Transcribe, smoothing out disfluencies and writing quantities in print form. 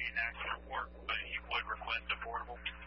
an accident report, but he would request a portable.